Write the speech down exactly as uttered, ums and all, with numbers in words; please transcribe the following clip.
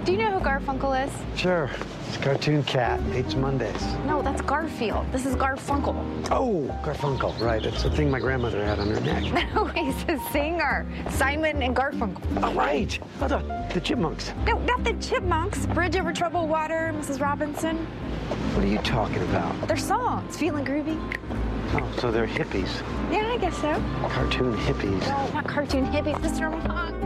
Do you know who Garfunkel is? Sure. It's a cartoon cat. Hates Mondays. No, that's Garfield. This is Garfunkel. Oh, Garfunkel. Right. It's the thing my grandmother had on her neck. No, he's a singer. Simon and Garfunkel. Oh, right. Oh, the, the Chipmunks. No, not the Chipmunks. Bridge Over Troubled Water, Missus Robinson. What are you talking about? Their songs. Feeling Groovy. Oh, so they're hippies. Yeah, I guess so. Cartoon hippies. No, not cartoon hippies. Mister Monk.